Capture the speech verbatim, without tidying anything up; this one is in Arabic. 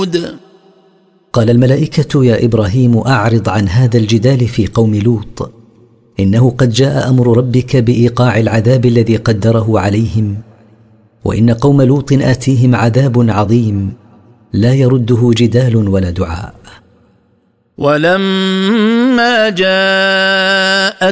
وثمود. قال الملائكة: يا إبراهيم أعرض عن هذا الجدال في قوم لوط، إنه قد جاء أمر ربك بإيقاع العذاب الذي قدره عليهم، وإن قوم لوط آتيهم عذاب عظيم لا يرده جدال ولا دعاء. ولما جاءت